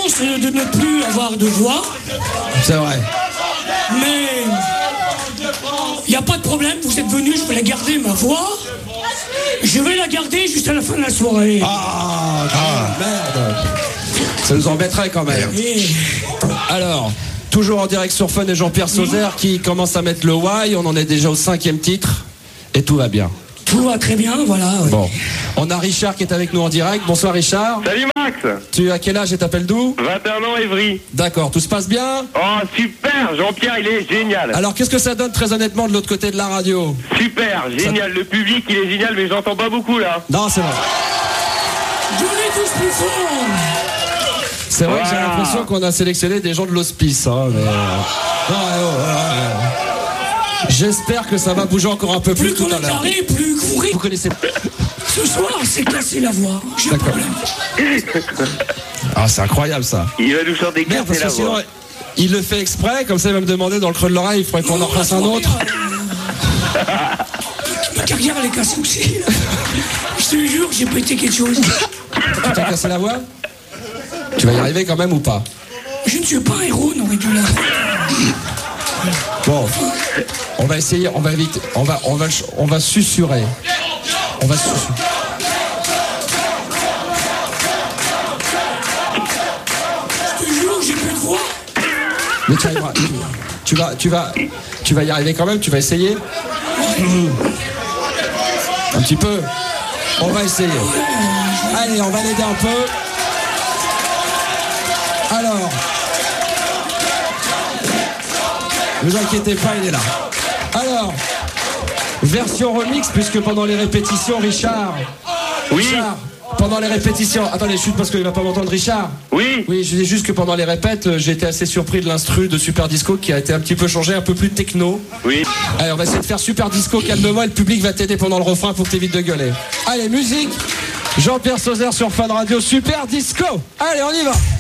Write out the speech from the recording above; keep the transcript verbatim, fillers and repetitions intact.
chance de ne plus avoir de voix. C'est vrai. Mais il n'y a pas de problème, vous êtes venus, je vais la garder, ma voix. Je vais la garder jusqu'à la fin de la soirée. Ah, ah. Merde. Ça nous embêterait quand même. Et... Alors, toujours en direct sur Fun et Jean-Pierre Sauzère qui commence à mettre le why. On en est déjà au cinquième titre et tout va bien. Tout va très bien, voilà. Oui. Bon, on a Richard qui est avec nous en direct. Bonsoir Richard. Salut Max. Tu as quel âge et t'appelles d'où? vingt et un ans, Évry. D'accord, tout se passe bien? Oh super, Jean-Pierre il est génial. Alors qu'est-ce que ça donne très honnêtement de l'autre côté de la radio? Super, génial, ça... le public il est génial mais j'entends pas beaucoup là. Non c'est vrai. Je l'ai tous plus fort. C'est vrai voilà. Que j'ai l'impression qu'on a sélectionné des gens de l'hospice. Hein, mais... non, ouais, ouais, ouais. J'espère que ça va bouger encore un peu plus, plus tout à l'heure. Plus couru. Vous connaissez. Ce soir, c'est cassé la voix. J'ai un problème. Ah, c'est incroyable ça. Il va nous chanter casser la sinon, voix. Il le fait exprès, comme ça il va me demander dans le creux de l'oreille, il faudrait qu'on en fasse un autre. Ma carrière elle est cassée aussi. Je te jure, j'ai pété quelque chose. Tu t'as cassé la voix? Tu vas y arriver quand même ou pas? Je ne suis pas un héros, on aurait dû la. Bon, on va essayer, on va éviter, on va, on va, on va susurrer. On va susurrer. Je te jure, j'ai plus de voix. Mais tu arriveras. Tu vas, tu vas, tu vas y arriver quand même. Tu vas essayer. Un petit peu. On va essayer. Allez, on va l'aider un peu. Alors. Ne vous inquiétez pas, il est là. Alors, version remix, puisque pendant les répétitions, Richard. Oui. Richard, pendant les répétitions. Attendez, chute parce qu'il va pas m'entendre, Richard. Oui. Oui, je dis juste que pendant les répètes, j'ai été assez surpris de l'instru de Super Disco qui a été un petit peu changé, un peu plus techno. Oui. Allez, on va essayer de faire Super Disco calmement et le public va t'aider pendant le refrain pour que t'évites de gueuler. Allez, musique. Jean-Pierre Sauzère sur Fun Radio, Super Disco. Allez, on y va.